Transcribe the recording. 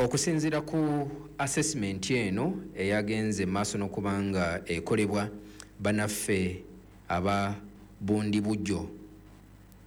okusinziira ku assessment eno eyagenze maaso n'okubanga ekolebwa banaffe aba bundi bujjo